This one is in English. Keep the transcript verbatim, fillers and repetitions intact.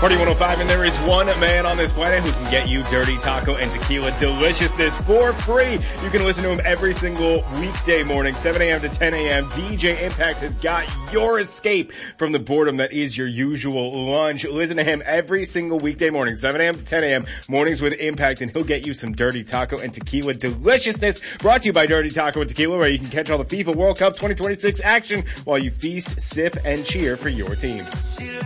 Party one oh five, and there is one man on this planet who can get you dirty taco and tequila deliciousness for free. You can listen to him every single weekday morning, seven a.m. to ten a.m. D J Impact has got your escape from the boredom that is your usual lunch. Listen to him every single weekday morning, seven a.m. to ten a.m. Mornings with Impact, and he'll get you some dirty taco and tequila deliciousness. Brought to you by Dirty Taco and Tequila, where you can catch all the FIFA World Cup twenty twenty-six action while you feast, sip, and cheer for your team.